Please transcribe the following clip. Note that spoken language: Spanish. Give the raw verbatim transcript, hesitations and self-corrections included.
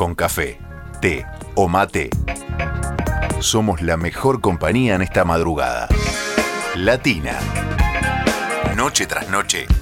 con café, té o mate, somos la mejor compañía en esta madrugada. Latina. Noche tras noche,